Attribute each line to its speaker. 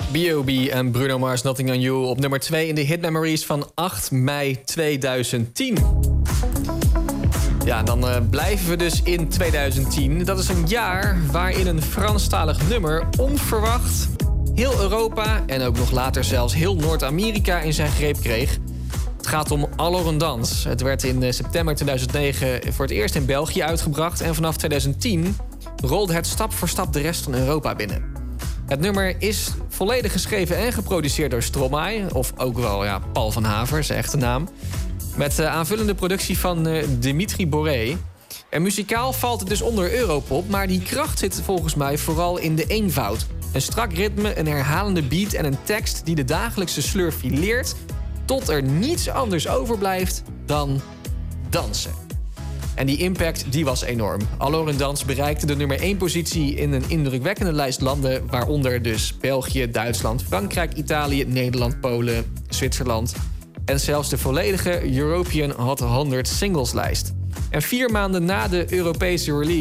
Speaker 1: B.O.B. en Bruno Mars, Nothing on You op nummer 2 in de Hit Memories van 8 mei 2010. Ja, dan blijven we dus in 2010. Dat is een jaar waarin een Franstalig nummer onverwacht heel Europa en ook nog later zelfs heel Noord-Amerika in zijn greep kreeg. Het gaat om Alors een dans. Het werd in september 2009 voor het eerst in België uitgebracht en vanaf 2010 rolde het stap voor stap de rest van Europa binnen. Het nummer is volledig geschreven en geproduceerd door Stromae, of ook wel Paul van Haver, zijn echte naam. Met aanvullende productie van Dimitri Boré. En muzikaal valt het dus onder Europop, maar die kracht zit volgens mij vooral in de eenvoud. Een strak ritme, een herhalende beat en een tekst die de dagelijkse sleur fileert, tot er niets anders overblijft dan dansen. En die impact die was enorm. Alors een dans bereikte de nummer 1 positie in een indrukwekkende lijst landen, waaronder dus België, Duitsland, Frankrijk, Italië, Nederland, Polen, Zwitserland en zelfs de volledige European Hot 100 singleslijst. En 4 maanden na de Europese release